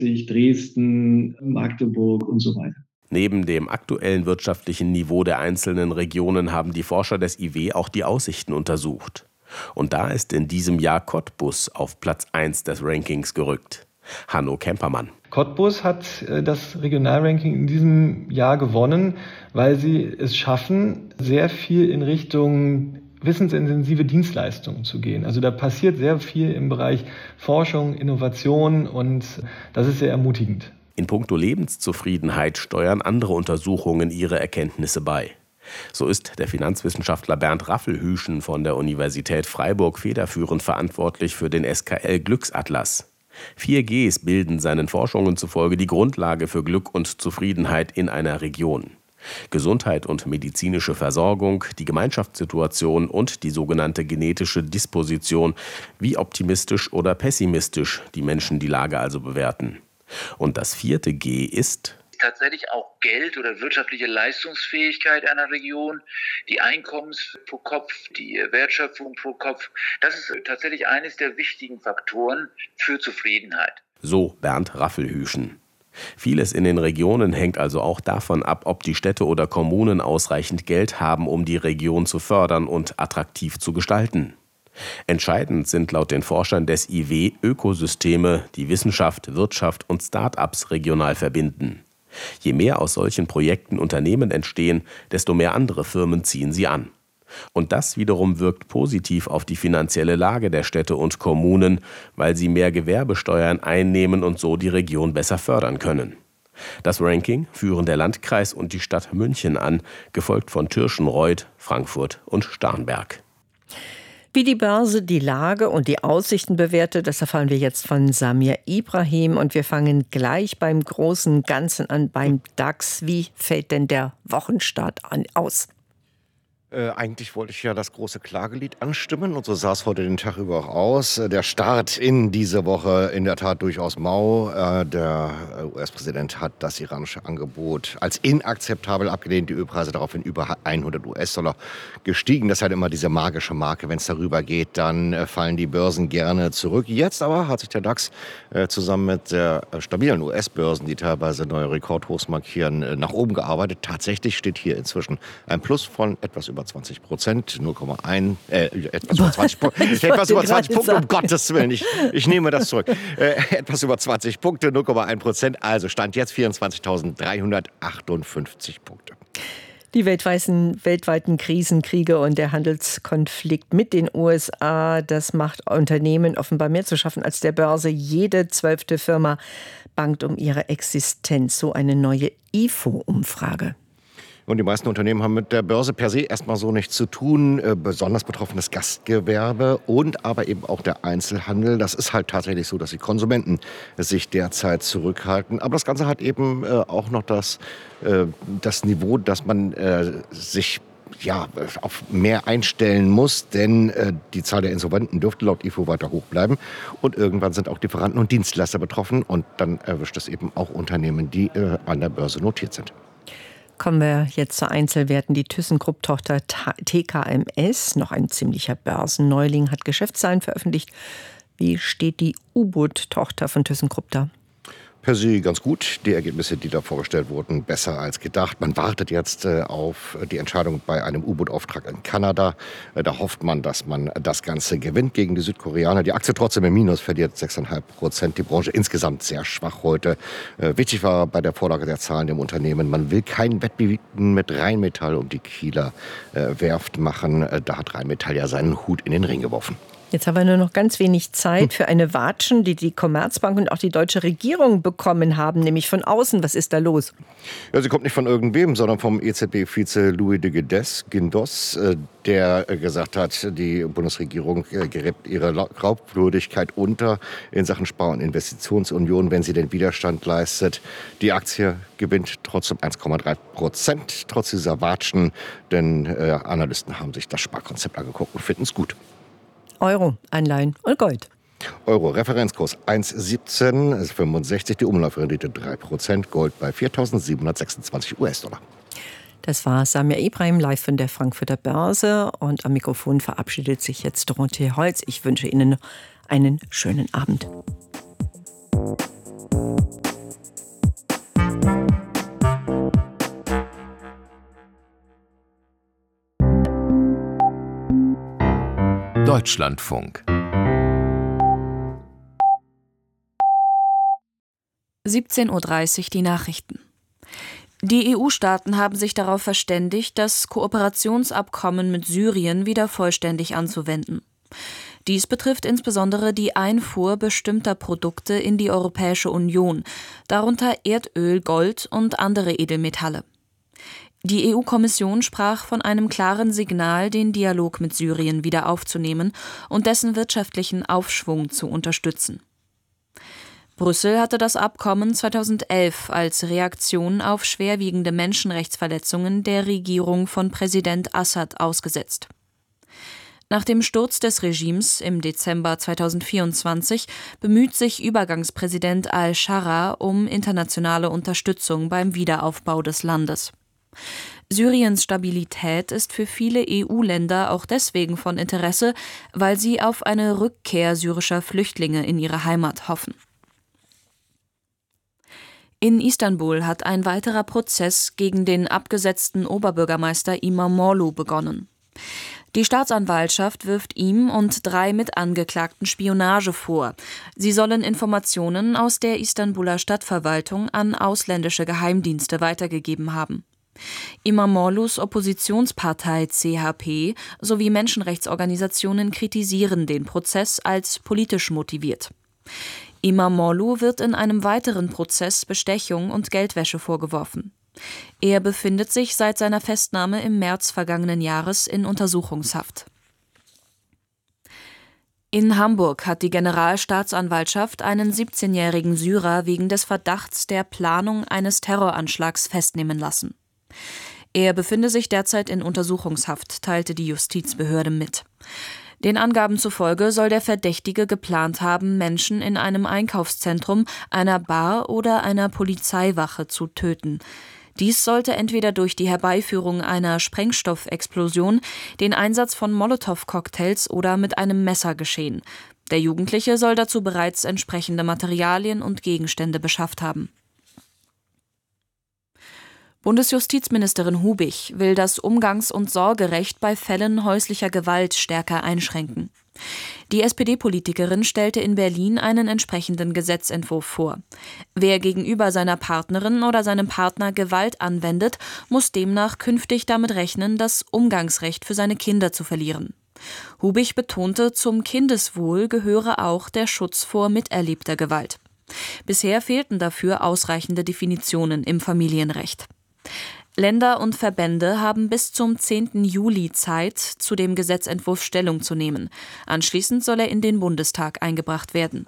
Leipzig, Dresden, Magdeburg und so weiter. Neben dem aktuellen wirtschaftlichen Niveau der einzelnen Regionen haben die Forscher des IW auch die Aussichten untersucht. Und da ist in diesem Jahr Cottbus auf Platz 1 des Rankings gerückt. Hanno Kempermann. Cottbus hat das Regionalranking in diesem Jahr gewonnen, weil sie es schaffen, sehr viel in Richtung wissensintensive Dienstleistungen zu gehen. Also da passiert sehr viel im Bereich Forschung, Innovation und das ist sehr ermutigend. In puncto Lebenszufriedenheit steuern andere Untersuchungen ihre Erkenntnisse bei. So ist der Finanzwissenschaftler Bernd Raffelhüschen von der Universität Freiburg federführend verantwortlich für den SKL Glücksatlas. 4 Gs bilden seinen Forschungen zufolge die Grundlage für Glück und Zufriedenheit in einer Region. Gesundheit und medizinische Versorgung, die Gemeinschaftssituation und die sogenannte genetische Disposition, wie optimistisch oder pessimistisch die Menschen die Lage also bewerten. Und das 4. G ist tatsächlich auch Geld oder wirtschaftliche Leistungsfähigkeit einer Region, die Einkommens pro Kopf, die Wertschöpfung pro Kopf. Das ist tatsächlich eines der wichtigen Faktoren für Zufriedenheit. So Bernd Raffelhüschen. Vieles in den Regionen hängt also auch davon ab, ob die Städte oder Kommunen ausreichend Geld haben, um die Region zu fördern und attraktiv zu gestalten. Entscheidend sind laut den Forschern des IW Ökosysteme, die Wissenschaft, Wirtschaft und Start-ups regional verbinden. Je mehr aus solchen Projekten Unternehmen entstehen, desto mehr andere Firmen ziehen sie an. Und das wiederum wirkt positiv auf die finanzielle Lage der Städte und Kommunen, weil sie mehr Gewerbesteuern einnehmen und so die Region besser fördern können. Das Ranking führen der Landkreis und die Stadt München an, gefolgt von Tirschenreuth, Frankfurt und Starnberg. Wie die Börse die Lage und die Aussichten bewertet, das erfahren wir jetzt von Samir Ibrahim. Und wir fangen gleich beim großen Ganzen an, beim DAX. Wie fällt denn der Wochenstart aus? Eigentlich wollte ich ja das große Klagelied anstimmen und so sah es heute den Tag über auch aus. Der Start in diese Woche in der Tat durchaus mau. Der US-Präsident hat das iranische Angebot als inakzeptabel abgelehnt. Die Ölpreise daraufhin über 100 US-Dollar gestiegen. Das ist halt immer diese magische Marke. Wenn es darüber geht, dann fallen die Börsen gerne zurück. Jetzt aber hat sich der DAX zusammen mit der stabilen US-Börsen, die teilweise neue Rekordhochs markieren, nach oben gearbeitet. Tatsächlich steht hier inzwischen ein Plus von etwas über 20%, 0,1, etwas über 20 Punkte, etwas über 20 Punkte, um Gottes Willen, ich nehme das zurück. Etwas über 20 Punkte, 0,1%, also Stand jetzt 24.358 Punkte. Die weltweiten Krisen, Kriege und der Handelskonflikt mit den USA, das macht Unternehmen offenbar mehr zu schaffen als der Börse. Jede 12. Firma bangt um ihre Existenz. So eine neue IFO-Umfrage. Und die meisten Unternehmen haben mit der Börse per se erstmal so nichts zu tun. Besonders betroffen das Gastgewerbe und aber eben auch der Einzelhandel. Das ist halt tatsächlich so, dass die Konsumenten sich derzeit zurückhalten. Aber das Ganze hat eben auch noch das Niveau, dass man sich auf mehr einstellen muss, denn die Zahl der Insolventen dürfte laut IFO weiter hoch bleiben. Und irgendwann sind auch Lieferanten und Dienstleister betroffen. Und dann erwischt es eben auch Unternehmen, die an der Börse notiert sind. Kommen wir jetzt zu Einzelwerten. Die ThyssenKrupp-Tochter TKMS, noch ein ziemlicher Börsenneuling, hat Geschäftszahlen veröffentlicht. Wie steht die U-Boot-Tochter von ThyssenKrupp da? Per se ganz gut. Die Ergebnisse, die da vorgestellt wurden, besser als gedacht. Man wartet jetzt auf die Entscheidung bei einem U-Boot-Auftrag in Kanada. Da hofft man, dass man das Ganze gewinnt gegen die Südkoreaner. Die Aktie trotzdem im Minus, verliert 6,5%. Die Branche insgesamt sehr schwach heute. Wichtig war bei der Vorlage der Zahlen dem Unternehmen, man will kein Wettbieten mit Rheinmetall um die Kieler Werft machen. Da hat Rheinmetall ja seinen Hut in den Ring geworfen. Jetzt haben wir nur noch ganz wenig Zeit für eine Watschen, die die Commerzbank und auch die deutsche Regierung bekommen haben, nämlich von außen. Was ist da los? Ja, sie kommt nicht von irgendwem, sondern vom EZB-Vize Louis de Guindos, der gesagt hat, die Bundesregierung gräbt ihre Glaubwürdigkeit unter in Sachen Spar- und Investitionsunion, wenn sie den Widerstand leistet. Die Aktie gewinnt trotzdem 1,3%, trotz dieser Watschen, denn Analysten haben sich das Sparkonzept angeguckt und finden es gut. Euro, Anleihen und Gold. Euro, Referenzkurs 1,1765, die Umlaufrendite 3%, Gold bei 4.726 US-Dollar. Das war Samir Ibrahim live von der Frankfurter Börse und am Mikrofon verabschiedet sich jetzt Dorothee Holz. Ich wünsche Ihnen einen schönen Abend. Deutschlandfunk 17:30 Uhr die Nachrichten. Die EU-Staaten haben sich darauf verständigt, das Kooperationsabkommen mit Syrien wieder vollständig anzuwenden. Dies betrifft insbesondere die Einfuhr bestimmter Produkte in die Europäische Union, darunter Erdöl, Gold und andere Edelmetalle. Die EU-Kommission sprach von einem klaren Signal, den Dialog mit Syrien wieder aufzunehmen und dessen wirtschaftlichen Aufschwung zu unterstützen. Brüssel hatte das Abkommen 2011 als Reaktion auf schwerwiegende Menschenrechtsverletzungen der Regierung von Präsident Assad ausgesetzt. Nach dem Sturz des Regimes im Dezember 2024 bemüht sich Übergangspräsident al-Shara um internationale Unterstützung beim Wiederaufbau des Landes. Syriens Stabilität ist für viele EU-Länder auch deswegen von Interesse, weil sie auf eine Rückkehr syrischer Flüchtlinge in ihre Heimat hoffen. In Istanbul hat ein weiterer Prozess gegen den abgesetzten Oberbürgermeister İmamoğlu begonnen. Die Staatsanwaltschaft wirft ihm und 3 Mitangeklagten Spionage vor. Sie sollen Informationen aus der Istanbuler Stadtverwaltung an ausländische Geheimdienste weitergegeben haben. İmamoğlu's Oppositionspartei CHP sowie Menschenrechtsorganisationen kritisieren den Prozess als politisch motiviert. İmamoğlu wird in einem weiteren Prozess Bestechung und Geldwäsche vorgeworfen. Er befindet sich seit seiner Festnahme im März vergangenen Jahres in Untersuchungshaft. In Hamburg hat die Generalstaatsanwaltschaft einen 17-jährigen Syrer wegen des Verdachts der Planung eines Terroranschlags festnehmen lassen. Er befinde sich derzeit in Untersuchungshaft, teilte die Justizbehörde mit. Den Angaben zufolge soll der Verdächtige geplant haben, Menschen in einem Einkaufszentrum, einer Bar oder einer Polizeiwache zu töten. Dies sollte entweder durch die Herbeiführung einer Sprengstoffexplosion, den Einsatz von Molotow-Cocktails oder mit einem Messer geschehen. Der Jugendliche soll dazu bereits entsprechende Materialien und Gegenstände beschafft haben. Bundesjustizministerin Hubich will das Umgangs- und Sorgerecht bei Fällen häuslicher Gewalt stärker einschränken. Die SPD-Politikerin stellte in Berlin einen entsprechenden Gesetzentwurf vor. Wer gegenüber seiner Partnerin oder seinem Partner Gewalt anwendet, muss demnach künftig damit rechnen, das Umgangsrecht für seine Kinder zu verlieren. Hubich betonte, zum Kindeswohl gehöre auch der Schutz vor miterlebter Gewalt. Bisher fehlten dafür ausreichende Definitionen im Familienrecht. Länder und Verbände haben bis zum 10. Juli Zeit, zu dem Gesetzentwurf Stellung zu nehmen. Anschließend soll er in den Bundestag eingebracht werden.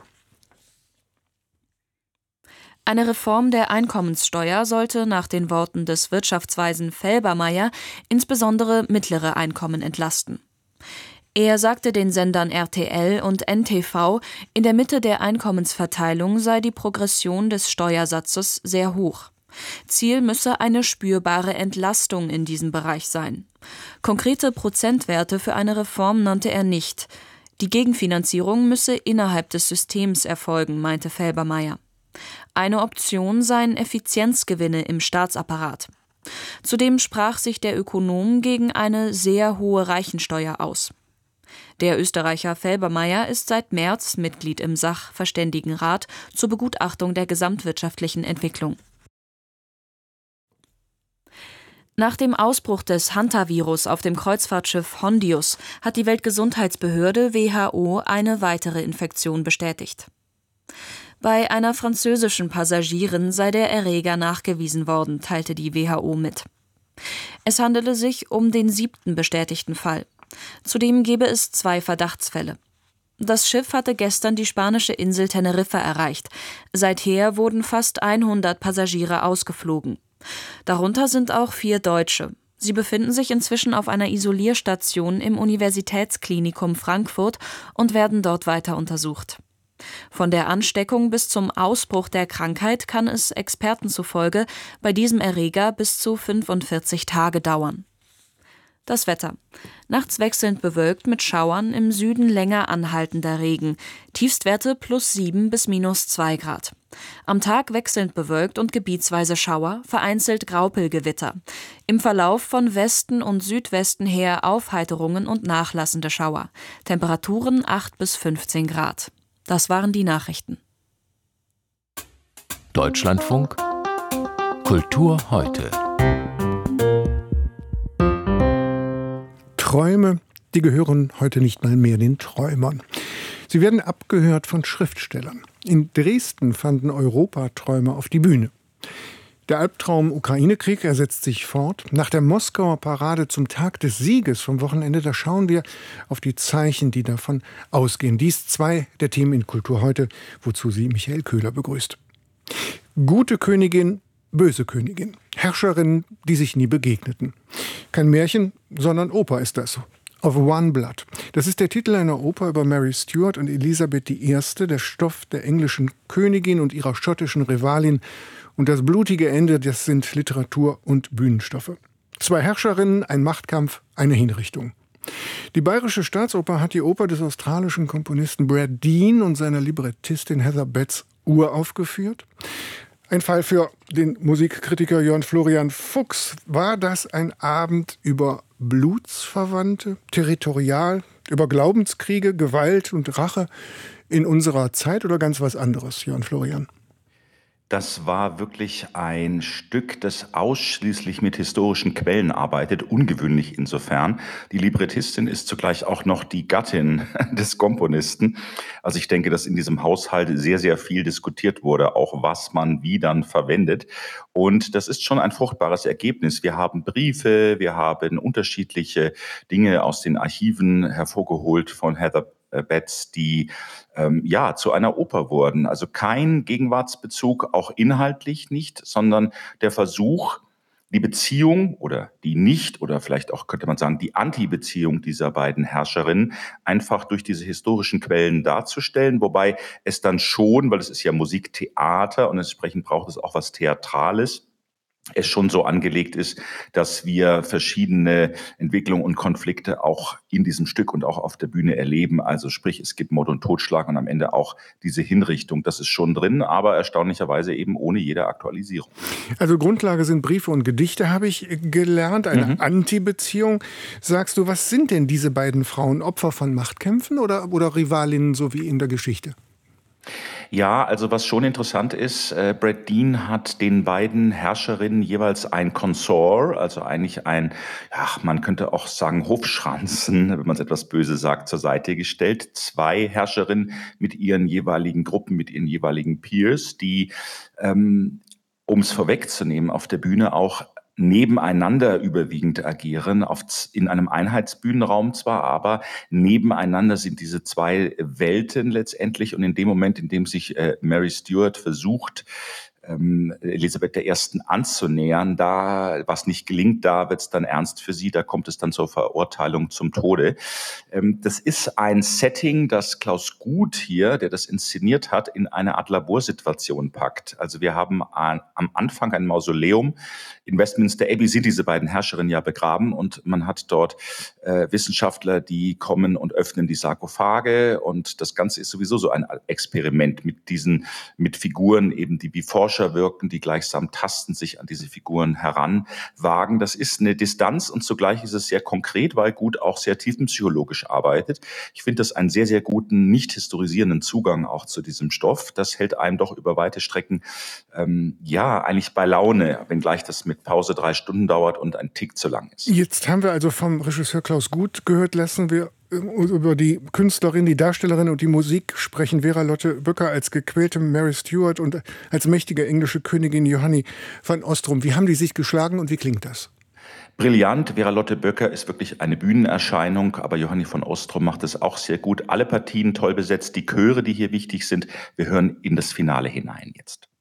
Eine Reform der Einkommenssteuer sollte nach den Worten des Wirtschaftsweisen Felbermayr insbesondere mittlere Einkommen entlasten. Er sagte den Sendern RTL und NTV, in der Mitte der Einkommensverteilung sei die Progression des Steuersatzes sehr hoch. Ziel müsse eine spürbare Entlastung in diesem Bereich sein. Konkrete Prozentwerte für eine Reform nannte er nicht. Die Gegenfinanzierung müsse innerhalb des Systems erfolgen, meinte Felbermayr. Eine Option seien Effizienzgewinne im Staatsapparat. Zudem sprach sich der Ökonom gegen eine sehr hohe Reichensteuer aus. Der Österreicher Felbermayr ist seit März Mitglied im Sachverständigenrat zur Begutachtung der gesamtwirtschaftlichen Entwicklung. Nach dem Ausbruch des Hantavirus auf dem Kreuzfahrtschiff Hondius hat die Weltgesundheitsbehörde WHO eine weitere Infektion bestätigt. Bei einer französischen Passagierin sei der Erreger nachgewiesen worden, teilte die WHO mit. Es handele sich um den 7. bestätigten Fall. Zudem gebe es 2 Verdachtsfälle. Das Schiff hatte gestern die spanische Insel Teneriffa erreicht. Seither wurden fast 100 Passagiere ausgeflogen. Darunter sind auch 4 Deutsche. Sie befinden sich inzwischen auf einer Isolierstation im Universitätsklinikum Frankfurt und werden dort weiter untersucht. Von der Ansteckung bis zum Ausbruch der Krankheit kann es Experten zufolge bei diesem Erreger bis zu 45 Tage dauern. Das Wetter. Nachts wechselnd bewölkt mit Schauern, im Süden länger anhaltender Regen. Tiefstwerte +7 bis -2 Grad. Am Tag wechselnd bewölkt und gebietsweise Schauer, vereinzelt Graupelgewitter. Im Verlauf von Westen und Südwesten her Aufheiterungen und nachlassende Schauer. Temperaturen 8 bis 15 Grad. Das waren die Nachrichten. Deutschlandfunk Kultur heute. Träume, die gehören heute nicht mal mehr den Träumern. Sie werden abgehört von Schriftstellern. In Dresden fanden Europaträume auf die Bühne. Der Albtraum Ukraine-Krieg, er setzt sich fort. Nach der Moskauer Parade zum Tag des Sieges vom Wochenende, da schauen wir auf die Zeichen, die davon ausgehen. Dies 2 der Themen in Kultur heute, wozu sie Michael Köhler begrüßt. Gute Königin, böse Königin. Herrscherinnen, die sich nie begegneten. Kein Märchen, sondern Oper ist das. Of One Blood. Das ist der Titel einer Oper über Mary Stuart und Elisabeth I., der Stoff der englischen Königin und ihrer schottischen Rivalin. Und das blutige Ende, das sind Literatur und Bühnenstoffe. 2 Herrscherinnen, ein Machtkampf, eine Hinrichtung. Die Bayerische Staatsoper hat die Oper des australischen Komponisten Brad Dean und seiner Librettistin Heather Betts uraufgeführt. Ein Fall für den Musikkritiker Jörn Florian Fuchs. War das ein Abend über Blutsverwandte, territorial, über Glaubenskriege, Gewalt und Rache in unserer Zeit oder ganz was anderes, Jörn Florian? Das war wirklich ein Stück, das ausschließlich mit historischen Quellen arbeitet, ungewöhnlich insofern. Die Librettistin ist zugleich auch noch die Gattin des Komponisten. Also ich denke, dass in diesem Haushalt sehr, sehr viel diskutiert wurde, auch was man wie dann verwendet. Und das ist schon ein fruchtbares Ergebnis. Wir haben Briefe, wir haben unterschiedliche Dinge aus den Archiven hervorgeholt von Heather Betts, die zu einer Oper wurden. Also kein Gegenwartsbezug, auch inhaltlich nicht, sondern der Versuch, die Beziehung oder die nicht oder vielleicht auch, könnte man sagen, die Anti-Beziehung dieser beiden Herrscherinnen einfach durch diese historischen Quellen darzustellen, wobei es dann schon, weil es ist ja Musiktheater und entsprechend braucht es auch was Theatrales, es schon so angelegt ist, dass wir verschiedene Entwicklungen und Konflikte auch in diesem Stück und auch auf der Bühne erleben. Also sprich, es gibt Mord und Totschlag und am Ende auch diese Hinrichtung. Das ist schon drin, aber erstaunlicherweise eben ohne jede Aktualisierung. Also Grundlage sind Briefe und Gedichte, habe ich gelernt, eine Anti-Beziehung. Sagst du, was sind denn diese beiden Frauen? Opfer von Machtkämpfen oder Rivalinnen, so wie in der Geschichte? Ja, also was schon interessant ist, Brad Dean hat den beiden Herrscherinnen jeweils ein Consort, also eigentlich ein, man könnte auch sagen Hofschranzen, wenn man es etwas böse sagt, zur Seite gestellt. 2 Herrscherinnen mit ihren jeweiligen Gruppen, mit ihren jeweiligen Peers, die, um es vorwegzunehmen, auf der Bühne auch nebeneinander überwiegend agieren, in einem Einheitsbühnenraum zwar, aber nebeneinander sind diese 2 Welten letztendlich. Und in dem Moment, in dem sich Mary Stuart versucht, Elisabeth I. anzunähern, da was nicht gelingt, da wird es dann ernst für sie, da kommt es dann zur Verurteilung zum Tode. Das ist ein Setting, das Klaus Guth hier, der das inszeniert hat, in eine Art Laborsituation packt. Also wir haben am Anfang ein Mausoleum. In Westminster Abbey sind diese beiden Herrscherinnen ja begraben und man hat dort Wissenschaftler, die kommen und öffnen die Sarkophage und das Ganze ist sowieso so ein Experiment mit Figuren eben, die wie Forscher wirken, die gleichsam tastend sich an diese Figuren heranwagen. Das ist eine Distanz und zugleich ist es sehr konkret, weil Guth auch sehr tiefenpsychologisch arbeitet. Ich finde das einen sehr, sehr guten, nicht historisierenden Zugang auch zu diesem Stoff. Das hält einem doch über weite Strecken eigentlich bei Laune, wenngleich das mit Pause 3 Stunden dauert und ein Tick zu lang ist. Jetzt haben wir also vom Regisseur Klaus Guth gehört, lassen wir über die Künstlerin, die Darstellerin und die Musik sprechen. Vera-Lotte Böcker als gequälte Mary Stuart und als mächtige englische Königin Johanni van Ostrom. Wie haben die sich geschlagen und wie klingt das? Brillant. Vera-Lotte Böcker ist wirklich eine Bühnenerscheinung, aber Johanni von Ostrom macht es auch sehr gut. Alle Partien toll besetzt, die Chöre, die hier wichtig sind. Wir hören in das Finale hinein jetzt.